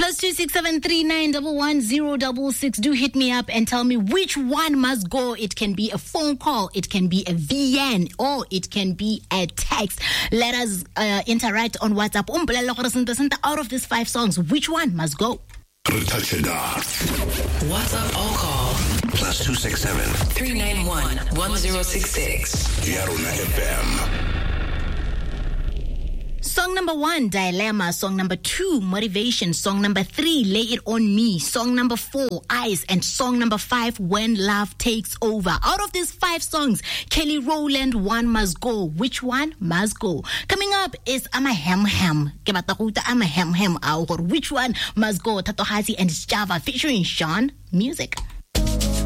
+26739111066. Do hit me up and tell me which one must go. It can be a phone call, it can be a VN, or it can be a text. Let us interact on WhatsApp. Out of these 5 songs, which one must go? WhatsApp or call +267 391 1066. Yaruna FM. Song number 1, Dilemma. Song number 2, Motivation. Song number 3, Lay It On Me. Song number 4, Eyes. And song number 5, When Love Takes Over. Out of these 5 songs, Kelly Rowland, one must go. Which one must go? Coming up is I'm a Hem Hem. I'm a Hem Hem. Which one must go? Tato Hasi and Java featuring Sean. Music.